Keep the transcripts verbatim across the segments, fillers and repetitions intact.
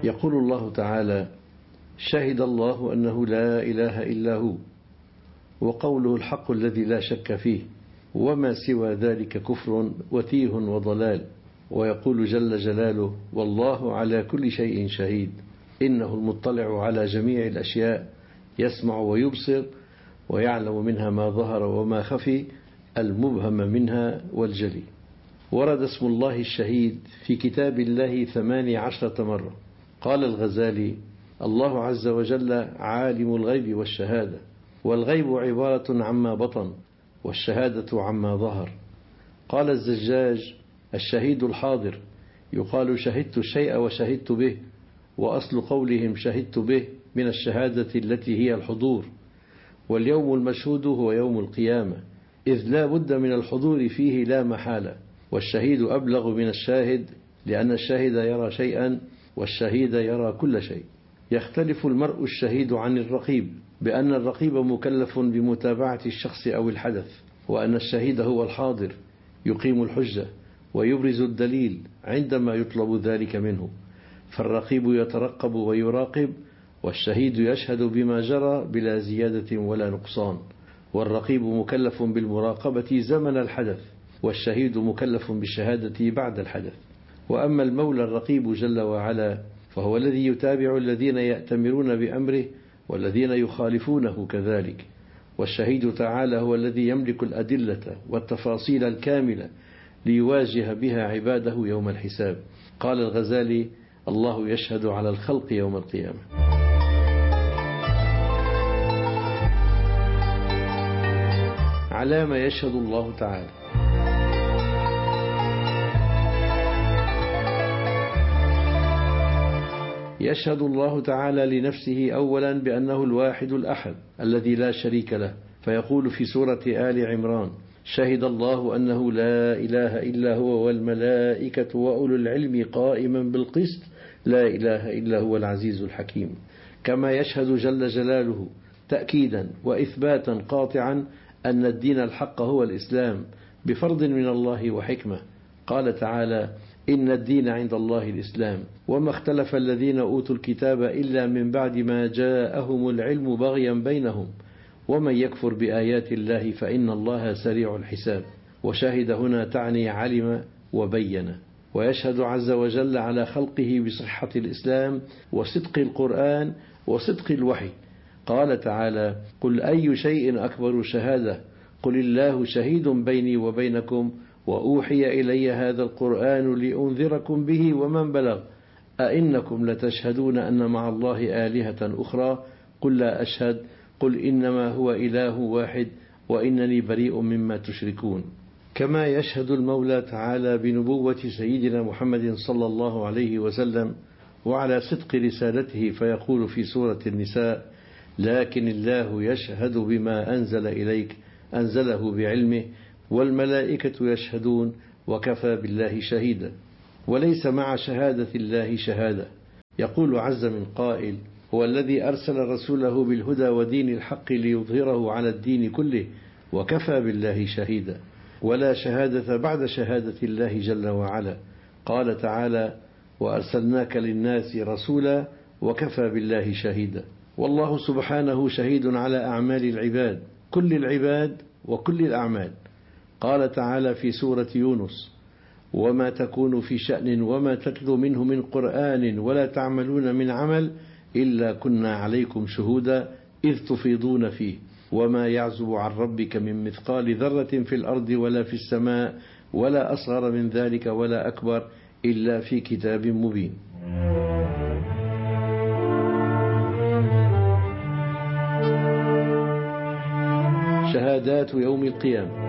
يقول الله تعالى: شهد الله أنه لا إله إلا هو، وقوله الحق الذي لا شك فيه، وما سوى ذلك كفر وتيه وضلال. ويقول جل جلاله: والله على كل شيء شهيد، إنه المطلع على جميع الأشياء، يسمع ويبصر ويعلم منها ما ظهر وما خفي، المبهم منها والجلي. ورد اسم الله الشهيد في كتاب الله ثماني عشرة مرة. قال الغزالي: الله عز وجل عالم الغيب والشهادة، والغيب عبارة عما بطن، والشهادة عما ظهر. قال الزجاج: الشهيد الحاضر، يقال شهدت الشيء وشهدت به، وأصل قولهم شهدت به من الشهادة التي هي الحضور. واليوم المشهود هو يوم القيامة، إذ لا بد من الحضور فيه لا محالة. والشهيد أبلغ من الشاهد، لأن الشاهد يرى شيئا والشهيد يرى كل شيء. يختلف المرء الشهيد عن الرقيب بأن الرقيب مكلف بمتابعة الشخص أو الحدث، وأن الشهيد هو الحاضر، يقيم الحجة ويبرز الدليل عندما يطلب ذلك منه. فالرقيب يترقب ويراقب، والشهيد يشهد بما جرى بلا زيادة ولا نقصان. والرقيب مكلف بالمراقبة زمن الحدث، والشهيد مكلف بالشهادة بعد الحدث. وأما المولى الرقيب جل وعلا فهو الذي يتابع الذين يأتمرون بأمره والذين يخالفونه كذلك. والشهيد تعالى هو الذي يملك الأدلة والتفاصيل الكاملة ليواجه بها عباده يوم الحساب. قال الغزالي: الله يشهد على الخلق يوم القيامة. على ما يشهد الله تعالى. يشهد الله تعالى لنفسه أولا بأنه الواحد الأحد الذي لا شريك له، فيقول في سورة آل عمران: شهد الله أنه لا إله إلا هو والملائكة وأولو العلم قائما بالقسط لا إله إلا هو العزيز الحكيم. كما يشهد جل جلاله تأكيدا وإثباتا قاطعا أن الدين الحق هو الإسلام بفرض من الله وحكمة. قال تعالى: إن الدين عند الله الإسلام، وما اختلف الذين أوتوا الكتاب إلا من بعد ما جاءهم العلم بغيا بينهم، ومن يكفر بآيات الله فإن الله سريع الحساب. وشهد هنا تعني علم وبين. ويشهد عز وجل على خلقه بصحة الإسلام وصدق القرآن وصدق الوحي. قال تعالى: قل أي شيء أكبر شهادة، قل الله شهيد بيني وبينكم، وأوحي إلي هذا القرآن لأنذركم به ومن بلغ، أئنكم لتشهدون أن مع الله آلهة أخرى، قل لا أشهد، قل إنما هو إله واحد وإنني بريء مما تشركون. كما يشهد المولى تعالى بنبوة سيدنا محمد صلى الله عليه وسلم وعلى صدق رسالته، فيقول في سورة النساء: لكن الله يشهد بما أنزل إليك أنزله بعلمه والملائكة يشهدون وكفى بالله شهيدا. وليس مع شهادة الله شهادة. يقول عز من قائل: هو الذي أرسل رسوله بالهدى ودين الحق ليظهره على الدين كله وكفى بالله شهيدا. ولا شهادة بعد شهادة الله جل وعلا. قال تعالى: وأرسلناك للناس رسولا وكفى بالله شهيدا. والله سبحانه شهيد على أعمال العباد، كل العباد وكل الأعمال. قال تعالى في سورة يونس: وما تكون في شأن وما تتلو منه من قرآن ولا تعملون من عمل إلا كنا عليكم شهودا إذ تفيضون فيه وما يعزب عن ربك من مثقال ذرة في الأرض ولا في السماء ولا أصغر من ذلك ولا أكبر إلا في كتاب مبين. شهادات يوم القيامة.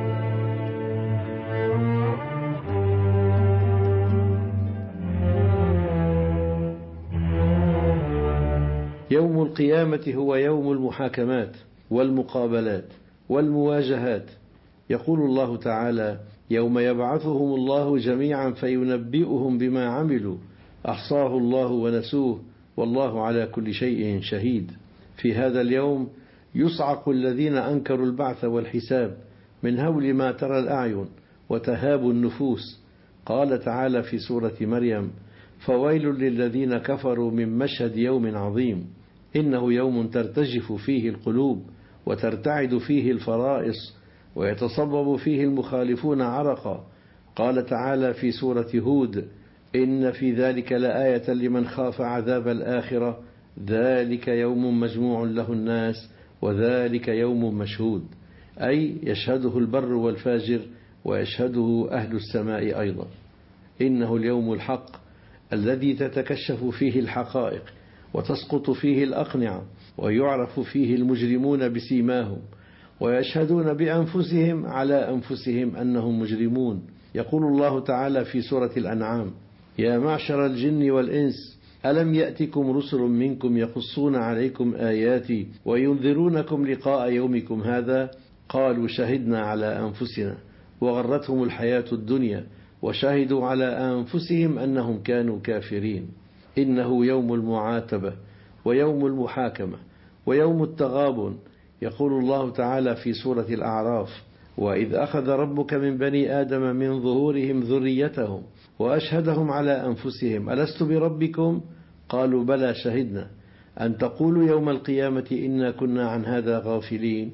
يوم القيامة هو يوم المحاكمات والمقابلات والمواجهات. يقول الله تعالى: يوم يبعثهم الله جميعا فينبئهم بما عملوا أحصاه الله ونسوه والله على كل شيء شهيد. في هذا اليوم يصعق الذين أنكروا البعث والحساب من هول ما ترى الأعين وتهاب النفوس. قال تعالى في سورة مريم: فويل للذين كفروا من مشهد يوم عظيم، إنه يوم ترتجف فيه القلوب وترتعد فيه الفرائص ويتصبب فيه المخالفون عرقا. قال تعالى في سورة هود: إن في ذلك لآية لمن خاف عذاب الآخرة، ذلك يوم مجموع له الناس وذلك يوم مشهود، أي يشهده البر والفاجر ويشهده أهل السماء أيضا. إنه اليوم الحق الذي تتكشف فيه الحقائق وتسقط فيه الأقنعة ويعرف فيه المجرمون بسيماهم ويشهدون بأنفسهم على أنفسهم أنهم مجرمون. يقول الله تعالى في سورة الأنعام: يا معشر الجن والإنس ألم يأتكم رسل منكم يقصون عليكم آياتي وينذرونكم لقاء يومكم هذا، قالوا شهدنا على أنفسنا وغرتهم الحياة الدنيا وشهدوا على أنفسهم أنهم كانوا كافرين. إنه يوم المعاتبة ويوم المحاكمة ويوم التغابن. يقول الله تعالى في سورة الأعراف: وإذ أخذ ربك من بني آدم من ظهورهم ذريتهم وأشهدهم على أنفسهم ألست بربكم؟ قالوا بلى شهدنا أن تقولوا يوم القيامة إنا كنا عن هذا غافلين.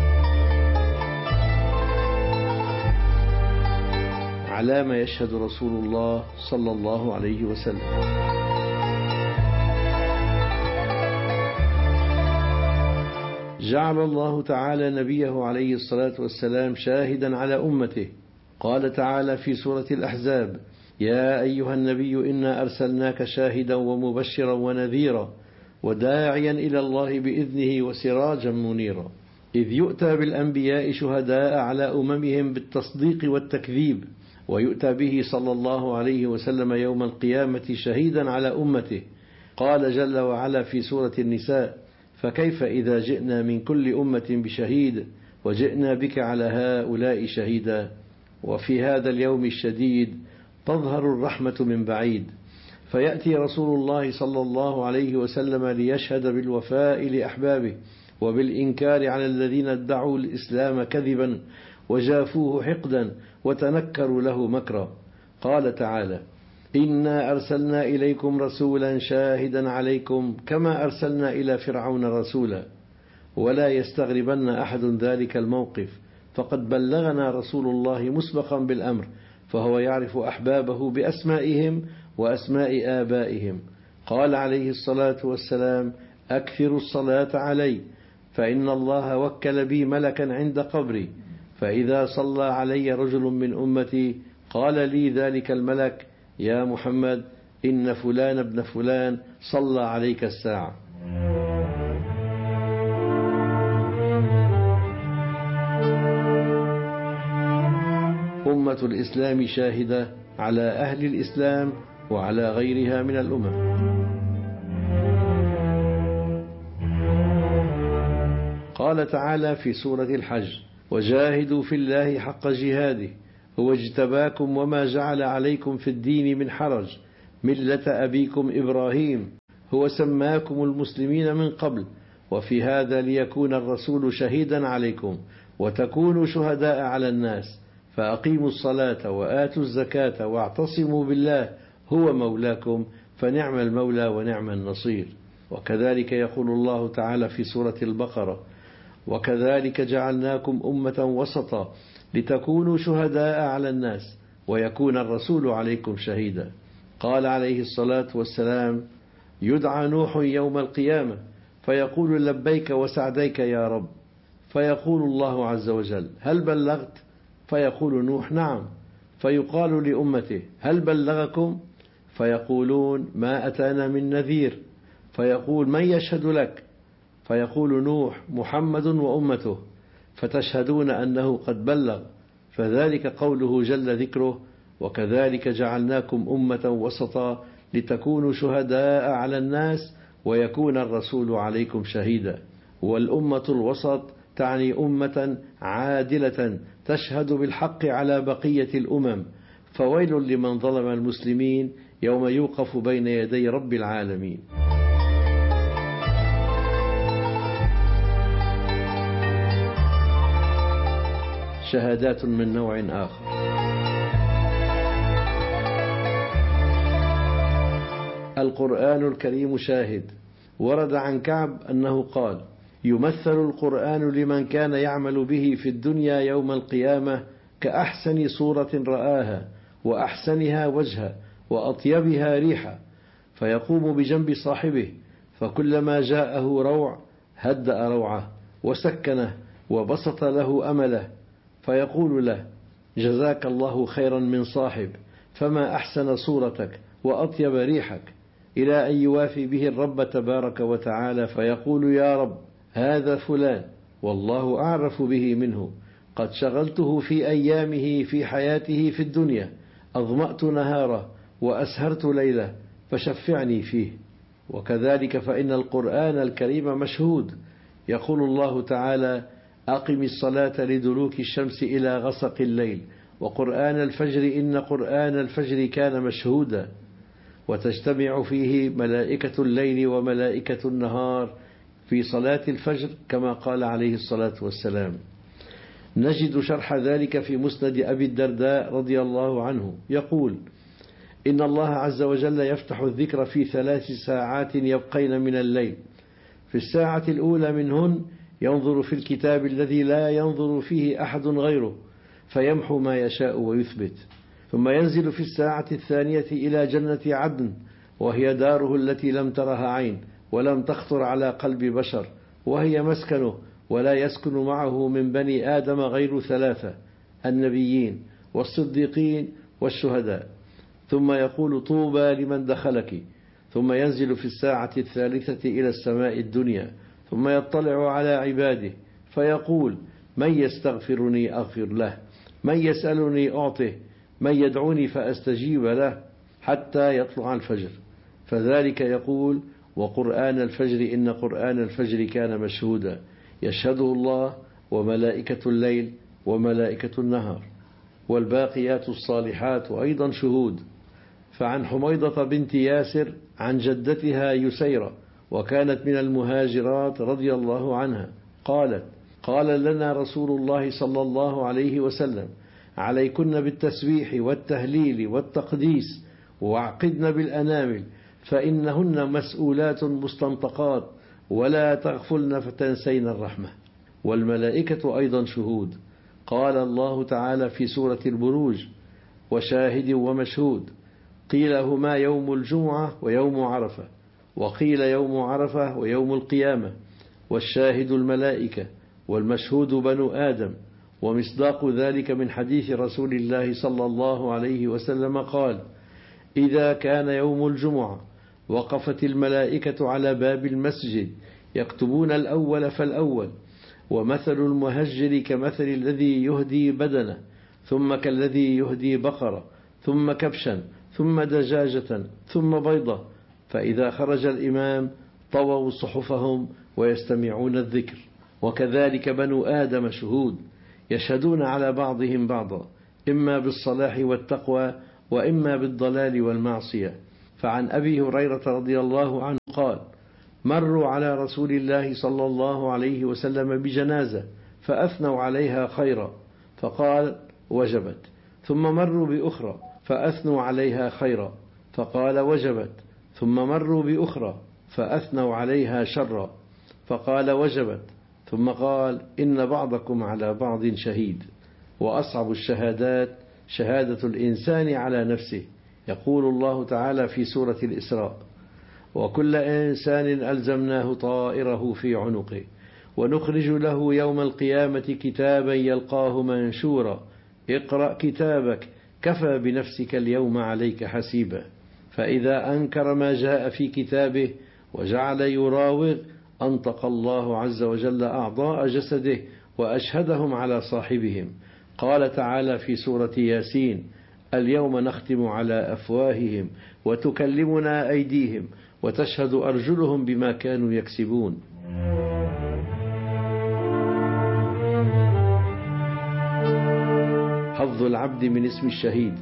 على ما يشهد رسول الله صلى الله عليه وسلم. جعل الله تعالى نبيه عليه الصلاة والسلام شاهدا على أمته. قال تعالى في سورة الأحزاب: يا أيها النبي إنا أرسلناك شاهدا ومبشرا ونذيرا وداعيا إلى الله بإذنه وسراجا منيرا. إذ يؤتى بالأنبياء شهداء على أممهم بالتصديق والتكذيب، ويؤتى به صلى الله عليه وسلم يوم القيامة شهيدا على أمته. قال جل وعلا في سورة النساء: فكيف إذا جئنا من كل أمة بشهيد وجئنا بك على هؤلاء شهيدا. وفي هذا اليوم الشديد تظهر الرحمة من بعيد، فيأتي رسول الله صلى الله عليه وسلم ليشهد بالوفاء لأحبابه وبالإنكار على الذين ادعوا الإسلام كذبا وجافوه حقدا وتنكروا له مكرا. قال تعالى: إنا أرسلنا إليكم رسولا شاهدا عليكم كما أرسلنا إلى فرعون رسولا. ولا يستغربن أحد ذلك الموقف، فقد بلغنا رسول الله مسبقا بالأمر، فهو يعرف أحبابه بأسمائهم وأسماء آبائهم. قال عليه الصلاة والسلام: أكثروا الصلاة علي، فإن الله وكل بي ملكا عند قبري، فإذا صلى علي رجل من أمتي قال لي ذلك الملك: يا محمد إن فلان ابن فلان صلى عليك الساعة. أمة الإسلام شاهدة على أهل الإسلام وعلى غيرها من الأمم. قال تعالى في سورة الحج: وجاهدوا في الله حق جهاده هو اجتباكم وما جعل عليكم في الدين من حرج ملة أبيكم إبراهيم هو سماكم المسلمين من قبل وفي هذا ليكون الرسول شهيدا عليكم وتكونوا شهداء على الناس، فأقيموا الصلاة وآتوا الزكاة واعتصموا بالله هو مولاكم فنعم المولى ونعم النصير. وكذلك يقول الله تعالى في سورة البقرة: وكذلك جعلناكم أمة وسطا لتكونوا شهداء على الناس ويكون الرسول عليكم شهيدا. قال عليه الصلاة والسلام: يدعى نوح يوم القيامة فيقول لبيك وسعديك يا رب، فيقول الله عز وجل: هل بلغت؟ فيقول نوح: نعم. فيقال لأمته: هل بلغكم؟ فيقولون: ما أتانا من نذير. فيقول: من يشهد لك؟ فيقول نوح: محمد وأمته. فتشهدون أنه قد بلغ، فذلك قوله جل ذكره: وكذلك جعلناكم أمة وسطا لتكونوا شهداء على الناس ويكون الرسول عليكم شهيدا. والأمة الوسط تعني أمة عادلة تشهد بالحق على بقية الأمم، فويل لمن ظلم المسلمين يوم يوقف بين يدي رب العالمين. شهادات من نوع آخر. القرآن الكريم شاهد. ورد عن كعب أنه قال: يمثل القرآن لمن كان يعمل به في الدنيا يوم القيامة كأحسن صورة رآها، وأحسنها وجها، وأطيبها ريحا، فيقوم بجنب صاحبه، فكلما جاءه روع هدأ روعه وسكنه وبسط له أمله، فيقول له: جزاك الله خيرا من صاحب، فما أحسن صورتك وأطيب ريحك، إلى أن يوافي به الرب تبارك وتعالى فيقول: يا رب، هذا فلان والله أعرف به منه، قد شغلته في أيامه في حياته في الدنيا، أظمأت نهاره وأسهرت ليله، فشفعني فيه. وكذلك فإن القرآن الكريم مشهود. يقول الله تعالى: أقم الصلاة لدلوك الشمس إلى غسق الليل وقرآن الفجر إن قرآن الفجر كان مشهودا. وتجتمع فيه ملائكة الليل وملائكة النهار في صلاة الفجر كما قال عليه الصلاة والسلام. نجد شرح ذلك في مسند أبي الدرداء رضي الله عنه، يقول: إن الله عز وجل يفتح الذكر في ثلاث ساعات يبقين من الليل. في الساعة الأولى منهن ينظر في الكتاب الذي لا ينظر فيه أحد غيره، فيمحو ما يشاء ويثبت. ثم ينزل في الساعة الثانية إلى جنة عدن، وهي داره التي لم ترها عين ولم تخطر على قلب بشر، وهي مسكنه، ولا يسكن معه من بني آدم غير ثلاثة: النبيين والصديقين والشهداء. ثم يقول: طوبى لمن دخلك. ثم ينزل في الساعة الثالثة إلى السماء الدنيا، ثم يطلع على عباده فيقول: من يستغفرني أغفر له، من يسألني أعطه، من يدعوني فأستجيب له، حتى يطلع الفجر. فذلك يقول: وقرآن الفجر إن قرآن الفجر كان مشهودا، يشهده الله وملائكة الليل وملائكة النهار. والباقيات الصالحات أيضا شهود. فعن حميضة بنت ياسر عن جدتها يسيرة، وكانت من المهاجرات رضي الله عنها، قالت: قال لنا رسول الله صلى الله عليه وسلم: عليكن بالتسبيح والتهليل والتقديس، واعقدن بالأنامل، فإنهن مسؤولات مستنطقات، ولا تغفلن فتنسين الرحمة. والملائكة أيضا شهود. قال الله تعالى في سورة البروج: وشاهد ومشهود. قيل هما يوم الجمعة ويوم عرفة، وقيل يوم عرفة ويوم القيامة. والشاهد الملائكة، والمشهود بنو آدم. ومصداق ذلك من حديث رسول الله صلى الله عليه وسلم قال: إذا كان يوم الجمعة وقفت الملائكة على باب المسجد يكتبون الأول فالأول، ومثل المهجر كمثل الذي يهدي بدنه، ثم كالذي يهدي بقرة، ثم كبشا، ثم دجاجة، ثم بيضة، فإذا خرج الإمام طووا صحفهم ويستمعون الذكر. وكذلك بنو آدم شهود، يشهدون على بعضهم بعضا، إما بالصلاح والتقوى، وإما بالضلال والمعصية. فعن أبي هريرة رضي الله عنه قال: مروا على رسول الله صلى الله عليه وسلم بجنازة فأثنوا عليها خيرا، فقال: وجبت. ثم مروا بأخرى فأثنوا عليها خيرا، فقال: وجبت. ثم مروا بأخرى فأثنوا عليها شرا، فقال: وجبت. ثم قال: إن بعضكم على بعض شهيد. وأصعب الشهادات شهادة الإنسان على نفسه. يقول الله تعالى في سورة الإسراء: وكل إنسان ألزمناه طائره في عنقه، ونخرج له يوم القيامة كتابا يلقاه منشورا، اقرأ كتابك كفى بنفسك اليوم عليك حسيبا. فإذا أنكر ما جاء في كتابه وجعل يراوغ، أنطق الله عز وجل أعضاء جسده وأشهدهم على صاحبهم. قال تعالى في سورة ياسين: اليوم نختم على أفواههم وتكلمنا أيديهم وتشهد أرجلهم بما كانوا يكسبون. حظ العبد من اسم الشهيد.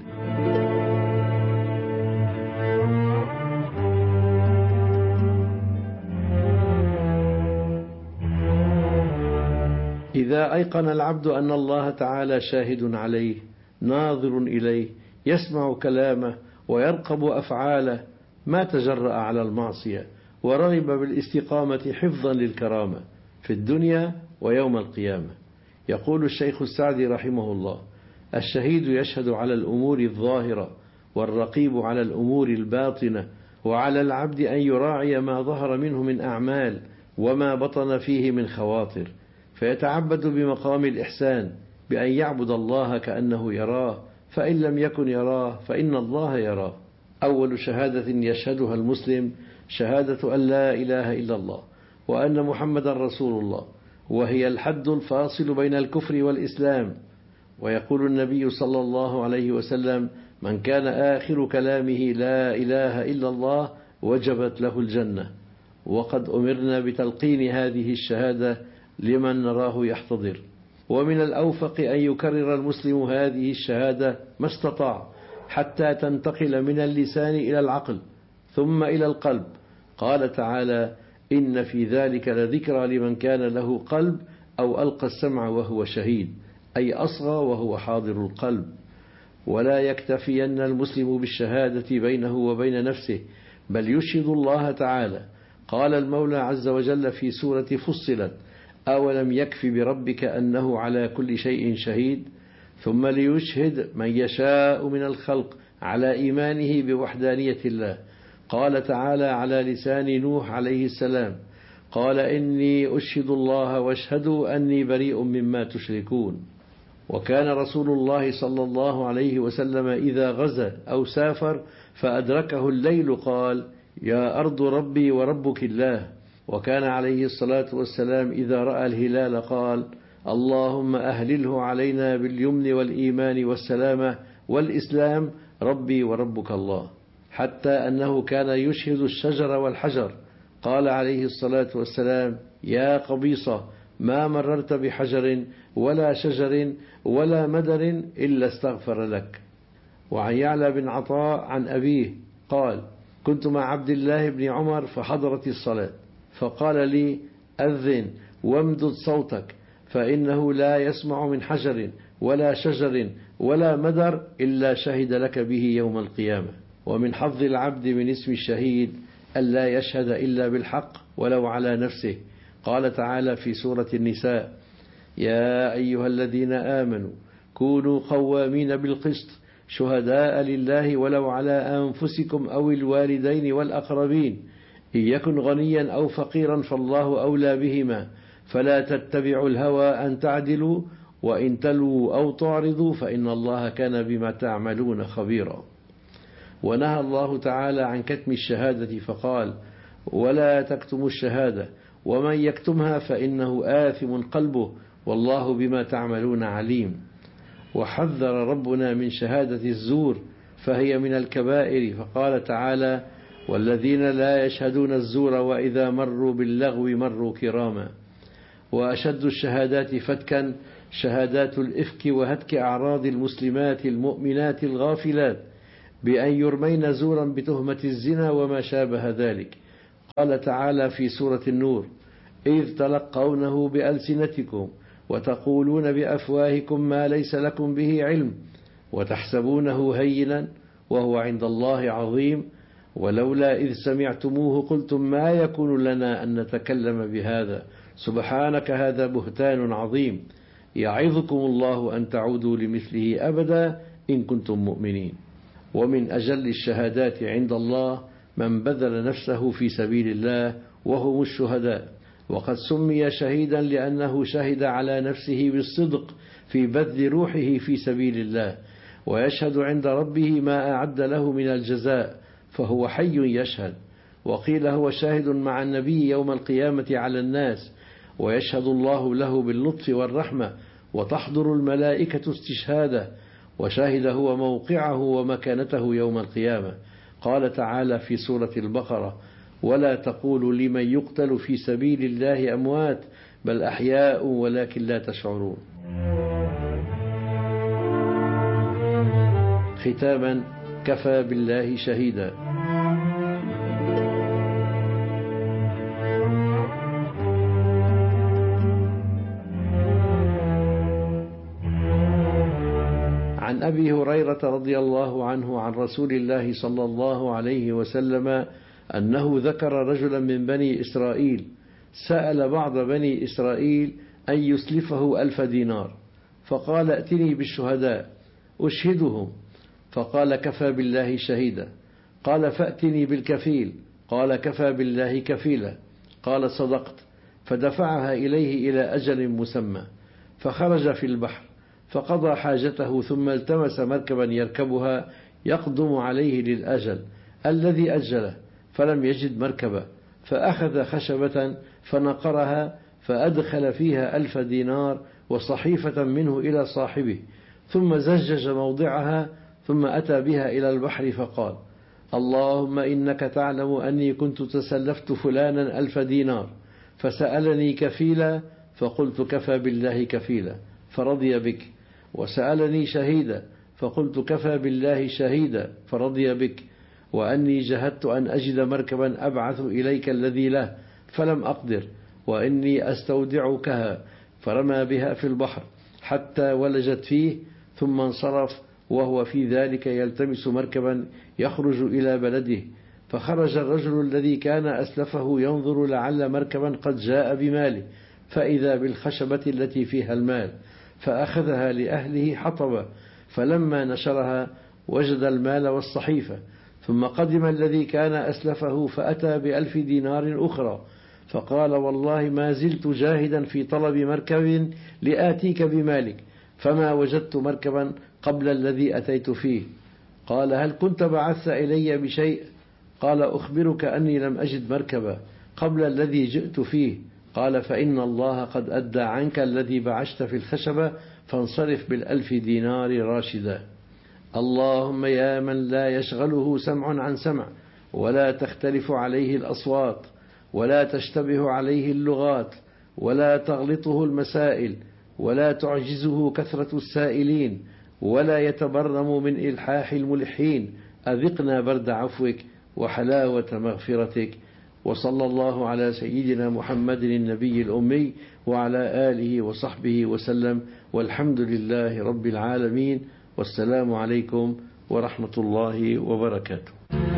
إذا أيقن العبد أن الله تعالى شاهد عليه، ناظر إليه، يسمع كلامه ويرقب أفعاله، ما تجرأ على المعصية ورغب بالاستقامة حفظا للكرامة في الدنيا ويوم القيامة. يقول الشيخ السعدي رحمه الله: الشهيد يشهد على الأمور الظاهرة، والرقيب على الأمور الباطنة، وعلى العبد أن يراعي ما ظهر منه من أعمال وما بطن فيه من خواطر، فيتعبد بمقام الإحسان بأن يعبد الله كأنه يراه، فإن لم يكن يراه فإن الله يراه. أول شهادة يشهدها المسلم شهادة أن لا إله إلا الله وأن محمدا رسول الله، وهي الحد الفاصل بين الكفر والإسلام. ويقول النبي صلى الله عليه وسلم: من كان آخر كلامه لا إله إلا الله وجبت له الجنة. وقد أمرنا بتلقين هذه الشهادة لمن نراه يحتضر. ومن الأوفق أن يكرر المسلم هذه الشهادة ما استطاع حتى تنتقل من اللسان إلى العقل ثم إلى القلب. قال تعالى: إن في ذلك لذكرى لمن كان له قلب أو ألقى السمع وهو شهيد، أي أصغى وهو حاضر القلب. ولا يكتفين المسلم بالشهادة بينه وبين نفسه، بل يشهد الله تعالى. قال المولى عز وجل في سورة فصلت: أولم يكف بربك أنه على كل شيء شهيد. ثم ليشهد من يشاء من الخلق على إيمانه بوحدانية الله. قال تعالى على لسان نوح عليه السلام: قال إني أشهد الله واشهدوا أني بريء مما تشركون. وكان رسول الله صلى الله عليه وسلم إذا غزا أو سافر فأدركه الليل قال: يا أرض ربي وربك الله. وكان عليه الصلاة والسلام إذا رأى الهلال قال: اللهم أهلله علينا باليمن والإيمان والسلامة والإسلام ربي وربك الله. حتى أنه كان يشهد الشجر والحجر. قال عليه الصلاة والسلام: يا قبيصة، ما مررت بحجر ولا شجر ولا مدر إلا استغفر لك. وعن يعلى بن عطاء عن أبيه قال: كنت مع عبد الله بن عمر فحضرت الصلاة، فقال لي: أذن وامدد صوتك، فإنه لا يسمع من حجر ولا شجر ولا مدر إلا شهد لك به يوم القيامة. ومن حظ العبد من اسم الشهيد ألا يشهد إلا بالحق ولو على نفسه. قال تعالى في سورة النساء: يا أيها الذين آمنوا كونوا قوامين بالقسط شهداء لله ولو على أنفسكم أو الوالدين والأقربين إن يكن غنيا أو فقيرا فالله أولى بهما فلا تتبعوا الهوى أن تعدلوا وإن تلووا أو تعرضوا فإن الله كان بما تعملون خبيرا. ونهى الله تعالى عن كتم الشهادة فقال: ولا تكتموا الشهادة ومن يكتمها فإنه آثم قلبه والله بما تعملون عليم. وحذر ربنا من شهادة الزور فهي من الكبائر، فقال تعالى: والذين لا يشهدون الزور وإذا مروا باللغو مروا كراما. وأشد الشهادات فتكا شهادات الإفك وهتك أعراض المسلمات المؤمنات الغافلات بأن يرمين زورا بتهمة الزنا وما شابه ذلك. قال تعالى في سورة النور: إذ تلقونه بألسنتكم وتقولون بأفواهكم ما ليس لكم به علم وتحسبونه هينا وهو عند الله عظيم ولولا إذ سمعتموه قلتم ما يكون لنا أن نتكلم بهذا سبحانك هذا بهتان عظيم يعظكم الله أن تعودوا لمثله أبدا إن كنتم مؤمنين. ومن أجل الشهادات عند الله من بذل نفسه في سبيل الله وهم الشهداء. وقد سمي شهيدا لأنه شهد على نفسه بالصدق في بذل روحه في سبيل الله، ويشهد عند ربه ما أعد له من الجزاء، فهو حي يشهد. وقيل هو شاهد مع النبي يوم القيامة على الناس، ويشهد الله له باللطف والرحمة، وتحضر الملائكة استشهاده، وشاهد هو موقعه ومكانته يوم القيامة. قال تعالى في سورة البقرة: ولا تقولوا لمن يقتل في سبيل الله أموات بل أحياء ولكن لا تشعرون. ختاما: كفى بالله شهيدا. عن عن أبي هريرة رضي الله عنه عن رسول الله صلى الله عليه وسلم أنه ذكر رجلا من بني إسرائيل سأل بعض بني إسرائيل أن يسلفه ألف دينار، فقال ائتني بالشهداء أشهدهم، فقال كفى بالله شهيدا. قال فأتني بالكفيل، قال كفى بالله كفيلا. قال صدقت، فدفعها إليه إلى أجل مسمى، فخرج في البحر فقضى حاجته، ثم التمس مركبا يركبها يقدم عليه للأجل الذي أجله، فلم يجد مركبا، فأخذ خشبة فنقرها فأدخل فيها ألف دينار وصحيفة منه إلى صاحبه، ثم زجج موضعها، ثم أتى بها إلى البحر فقال اللهم إنك تعلم أني كنت تسلفت فلانا ألف دينار فسألني كفيلا، فقلت كفى بالله كفيلا فرضي بك، وسألني شهيدا فقلت كفى بالله شهيدا فرضي بك، وأني جهدت أن أجد مركبا أبعث إليك الذي له فلم أقدر، وإني أستودعكها، فرمى بها في البحر حتى ولجت فيه، ثم انصرف وهو في ذلك يلتمس مركبا يخرج إلى بلده. فخرج الرجل الذي كان أسلفه ينظر لعل مركبا قد جاء بماله، فإذا بالخشبة التي فيها المال، فأخذها لأهله حطبا، فلما نشرها وجد المال والصحيفة. ثم قدم الذي كان أسلفه فأتى بألف دينار أخرى، فقال والله ما زلت جاهدا في طلب مركب لآتيك بمالك، فما وجدت مركبا قبل الذي أتيت فيه. قال هل كنت بعثت إلي بشيء؟ قال أخبرك أني لم أجد مركبا قبل الذي جئت فيه. قال فإن الله قد أدى عنك الذي بعشت في الخشبة، فانصرف بالألف دينار راشدا. اللهم يا من لا يشغله سمع عن سمع، ولا تختلف عليه الأصوات، ولا تشتبه عليه اللغات، ولا تغلطه المسائل، ولا تعجزه كثرة السائلين، ولا يتبرم من إلحاح الملحين، أذقنا برد عفوك وحلاوة مغفرتك. وصلى الله على سيدنا محمد النبي الأمي وعلى آله وصحبه وسلم، والحمد لله رب العالمين، والسلام عليكم ورحمة الله وبركاته.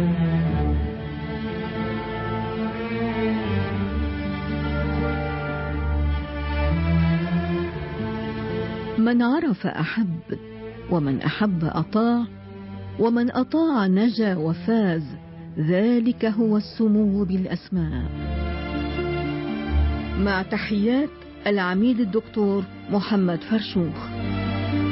من عرف أحب، ومن أحب أطاع، ومن أطاع نجا وفاز، ذلك هو السمو بالأسماء. مع تحيات العميد الدكتور محمد فرشوخ.